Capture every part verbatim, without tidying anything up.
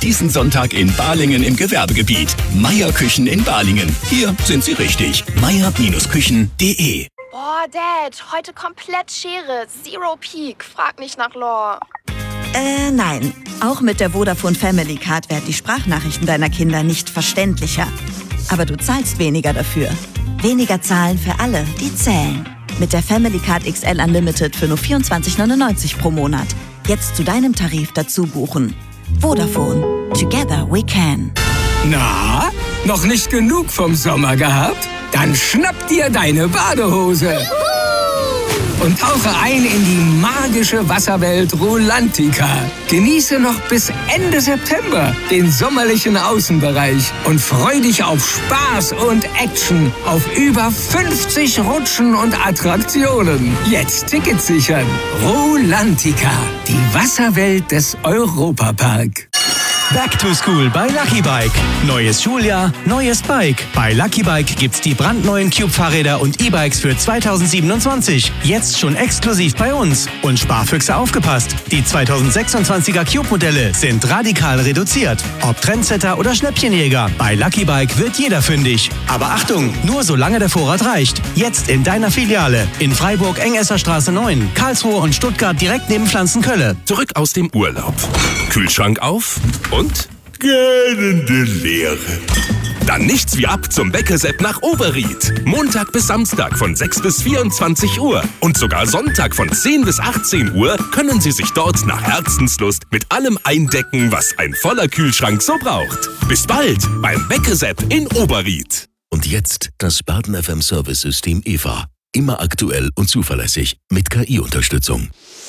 diesen Sonntag in Balingen im Gewerbegebiet. Meier Küchen in Balingen. Hier sind Sie richtig. meier Küchen punkt de. Boah, Dad, heute komplett Schere. Zero Peak. Frag nicht nach Lore. Äh, nein. Auch mit der Vodafone Family Card werden die Sprachnachrichten deiner Kinder nicht verständlicher. Aber du zahlst weniger dafür. Weniger zahlen für alle, die zählen. Mit der Family Card X L Unlimited für nur vierundzwanzig neunundneunzig pro Monat. Jetzt zu deinem Tarif dazu buchen. Vodafone. Together we can. Na, noch nicht genug vom Sommer gehabt? Dann schnapp dir deine Badehose und tauche ein in die magische Wasserwelt Rolantica. Genieße noch bis Ende September den sommerlichen Außenbereich und freu dich auf Spaß und Action auf über fünfzig Rutschen und Attraktionen. Jetzt Tickets sichern. Rolantica, die Wasserwelt des Europapark. Back to School bei Lucky Bike. Neues Schuljahr, neues Bike. Bei Lucky Bike gibt's die brandneuen Cube-Fahrräder und E-Bikes für zweitausendsiebenundzwanzig. Jetzt schon exklusiv bei uns. Und Sparfüchse aufgepasst. Die zweitausendsechsundzwanziger Cube-Modelle sind radikal reduziert. Ob Trendsetter oder Schnäppchenjäger, bei Lucky Bike wird jeder fündig. Aber Achtung, nur solange der Vorrat reicht. Jetzt in deiner Filiale. In Freiburg Engesserstraße neun, Karlsruhe und Stuttgart direkt neben Pflanzenkölle. Zurück aus dem Urlaub. Kühlschrank auf und gähnende Leere. Dann nichts wie ab zum Bäckersepp nach Oberried. Montag bis Samstag von sechs bis vierundzwanzig Uhr. Und sogar Sonntag von zehn bis achtzehn Uhr können Sie sich dort nach Herzenslust mit allem eindecken, was ein voller Kühlschrank so braucht. Bis bald beim Bäckersepp in Oberried. Und jetzt das Baden F M Service-System E V A. Immer aktuell und zuverlässig mit K I-Unterstützung.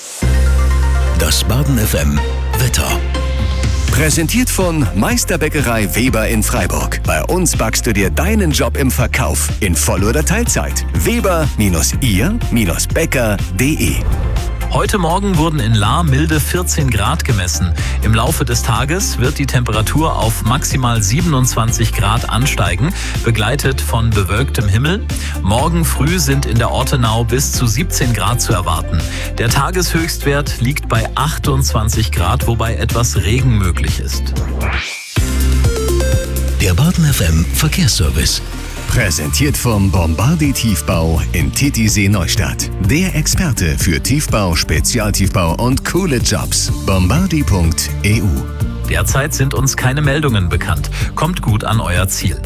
Das Baden F M Wetter. Präsentiert von Meisterbäckerei Weber in Freiburg. Bei uns backst du dir deinen Job im Verkauf in Voll- oder Teilzeit. Weber ihr Bäcker punkt de. Heute Morgen wurden in Lahr milde vierzehn Grad gemessen. Im Laufe des Tages wird die Temperatur auf maximal siebenundzwanzig Grad ansteigen, begleitet von bewölktem Himmel. Morgen früh sind in der Ortenau bis zu siebzehn Grad zu erwarten. Der Tageshöchstwert liegt bei achtundzwanzig Grad, wobei etwas Regen möglich ist. Der Baden F M Verkehrsservice. Präsentiert vom Bombardi Tiefbau in Titisee Neustadt. Der Experte für Tiefbau, Spezialtiefbau und coole Jobs. Bombardi punkt e u. Derzeit sind uns keine Meldungen bekannt. Kommt gut an euer Ziel.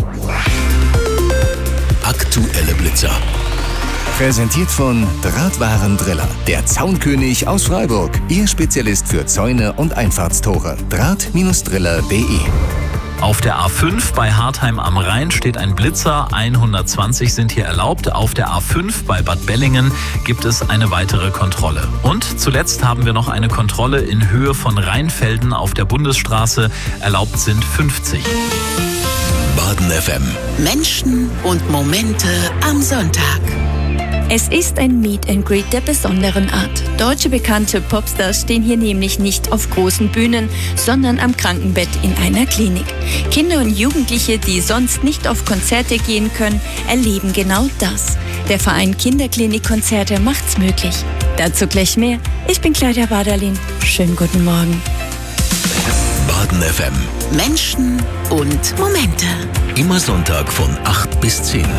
Aktuelle Blitzer. Präsentiert von Drahtwarendriller. Der Zaunkönig aus Freiburg. Ihr Spezialist für Zäune und Einfahrtstore. Draht Driller punkt de. Auf der A fünf bei Hartheim am Rhein steht ein Blitzer, hundertzwanzig sind hier erlaubt. Auf der A fünf bei Bad Bellingen gibt es eine weitere Kontrolle. Und zuletzt haben wir noch eine Kontrolle in Höhe von Rheinfelden auf der Bundesstraße. Erlaubt sind fünfzig. Baden F M. Menschen und Momente am Sonntag. Es ist ein Meet and Greet der besonderen Art. Deutsche bekannte Popstars stehen hier nämlich nicht auf großen Bühnen, sondern am Krankenbett in einer Klinik. Kinder und Jugendliche, die sonst nicht auf Konzerte gehen können, erleben genau das. Der Verein Kinderklinik-Konzerte macht's möglich. Dazu gleich mehr. Ich bin Claudia Baderlin. Schönen guten Morgen. Baden F M. Menschen und Momente. Immer Sonntag von acht bis zehn.